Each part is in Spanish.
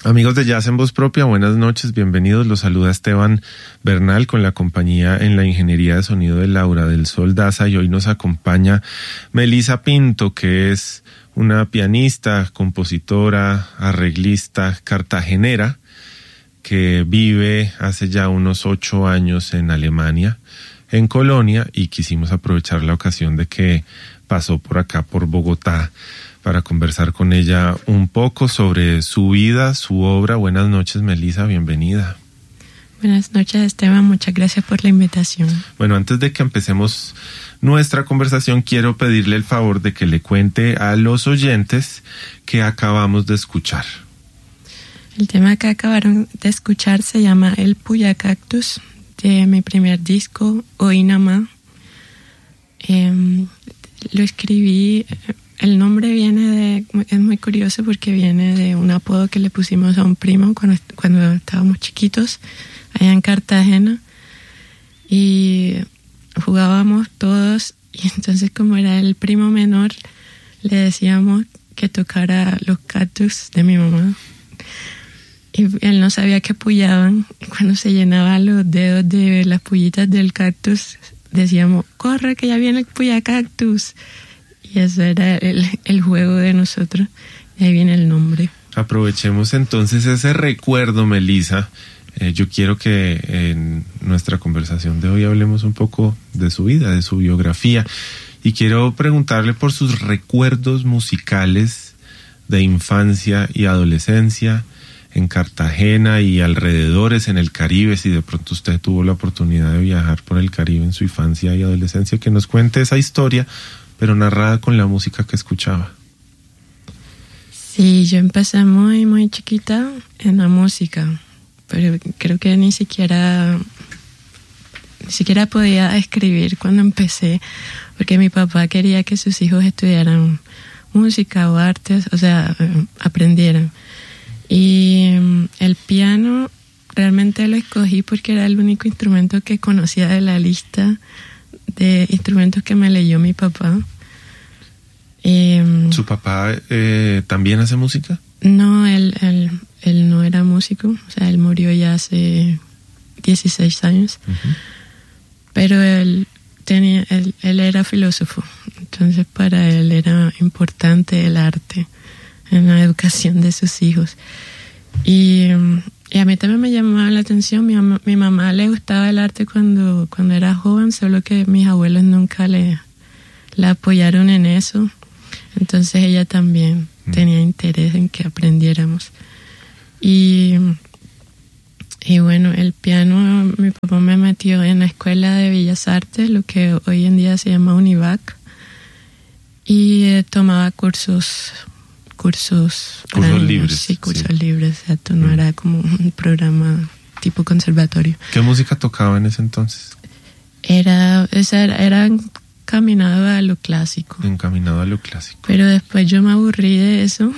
Amigos de Jazz en Voz Propia, buenas noches, bienvenidos. Los saluda Esteban Bernal con la compañía en la ingeniería de sonido de Laura del Sol Daza, y hoy nos acompaña Melissa Pinto, que es una pianista, compositora, arreglista cartagenera que vive hace ya unos 8 años en Alemania, en Colonia, y quisimos aprovechar la ocasión de que pasó por acá, por Bogotá, para conversar con ella un poco sobre su vida, su obra. Buenas noches, Melissa, bienvenida. Buenas noches, Esteban, muchas gracias por la invitación. Bueno, antes de que empecemos nuestra conversación, quiero pedirle el favor de que le cuente a los oyentes que acabamos de escuchar. El tema que acabaron de escuchar se llama El Puya Cactus, de mi primer disco, Oinama. Lo escribí... El nombre es muy curioso porque viene de un apodo que le pusimos a un primo cuando estábamos chiquitos, allá en Cartagena, y jugábamos todos, y entonces como era el primo menor, le decíamos que tocara los cactus de mi mamá, y él no sabía que puyaban, y cuando se llenaba los dedos de las pullitas del cactus, decíamos, corre que ya viene el puya cactus. Y eso era el juego de nosotros, y ahí viene el nombre. Aprovechemos entonces ese recuerdo, Melissa. Yo quiero que en nuestra conversación de hoy hablemos un poco de su vida, de su biografía, y quiero preguntarle por sus recuerdos musicales de infancia y adolescencia en Cartagena y alrededores en el Caribe, si de pronto usted tuvo la oportunidad de viajar por el Caribe en su infancia y adolescencia, que nos cuente esa historia, pero narrada con la música que escuchaba. Sí, yo empecé muy, muy chiquita en la música, pero creo que ni siquiera podía escribir cuando empecé, porque mi papá quería que sus hijos estudiaran música o artes, o sea, aprendieran. Y el piano realmente lo escogí porque era el único instrumento que conocía de la lista de instrumentos que me leyó mi papá. ¿Su papá también hace música? No, él no era músico, o sea, él murió ya hace 16 años, pero él era filósofo, entonces para él era importante el arte en la educación de sus hijos. Y a mí también me llamaba la atención. Mi mamá le gustaba el arte cuando era joven, solo que mis abuelos nunca la apoyaron en eso. Entonces ella también tenía interés en que aprendiéramos. Y bueno, el piano, mi papá me metió en la Escuela de Bellas Artes, lo que hoy en día se llama Univac, y tomaba cursos libres. Sí, cursos libres, exacto. No era como un programa tipo conservatorio. ¿Qué música tocaba en ese entonces? Era encaminado a lo clásico. Encaminado a lo clásico. Pero después yo me aburrí de eso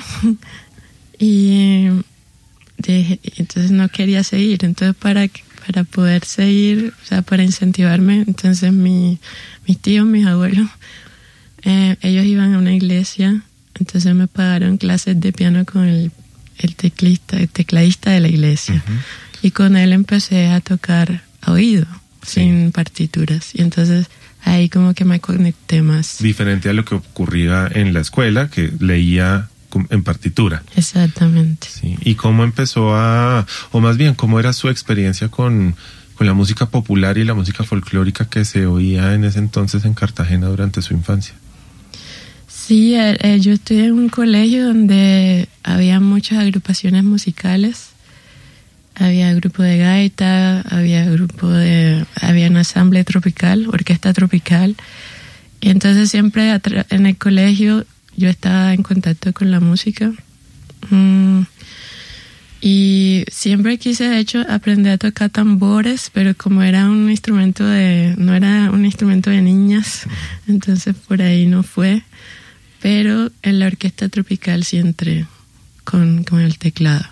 y entonces no quería seguir. Entonces para poder seguir, o sea, para incentivarme, entonces mis tíos, mis abuelos, ellos iban a una iglesia. Entonces me pagaron clases de piano con el tecladista de la iglesia. Y con él empecé a tocar a oído, sin partituras. Y entonces ahí como que me conecté más. Diferente a lo que ocurría en la escuela, que leía en partitura. Exactamente. Sí. ¿Y cómo empezó o más bien, cómo era su experiencia con la música popular y la música folclórica que se oía en ese entonces en Cartagena durante su infancia? Sí, yo estudié en un colegio donde había muchas agrupaciones musicales. Había grupo de gaita, había un ensamble tropical, orquesta tropical. Y entonces siempre en el colegio yo estaba en contacto con la música. Y siempre quise, de hecho, aprender a tocar tambores, pero como era no era un instrumento de niñas, entonces por ahí no fue. Pero en la orquesta tropical sí entré con el teclado.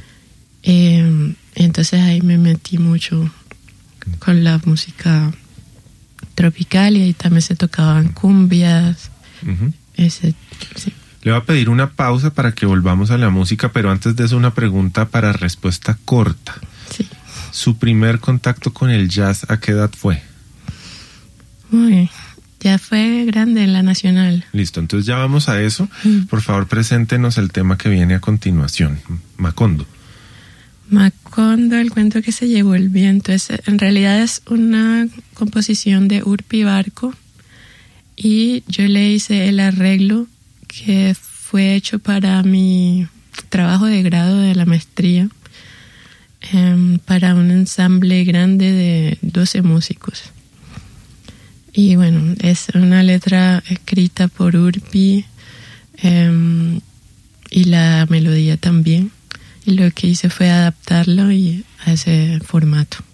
Entonces ahí me metí mucho con la música tropical y ahí también se tocaban cumbias. Uh-huh. Sí. Le voy a pedir una pausa para que volvamos a la música, pero antes de eso una pregunta para respuesta corta. Sí. ¿Su primer contacto con el jazz a qué edad fue? Uy, ya fue grande en la Nacional. Listo, entonces ya vamos a eso. Por favor, preséntenos el tema que viene a continuación. Macondo. Macondo, el cuento que se llevó el viento. En realidad es una composición de Urpi Barco y yo le hice el arreglo que fue hecho para mi trabajo de grado de la maestría, para un ensamble grande de 12 músicos. Y bueno, es una letra escrita por Urpi, y la melodía también. Y lo que hice fue adaptarlo a ese formato.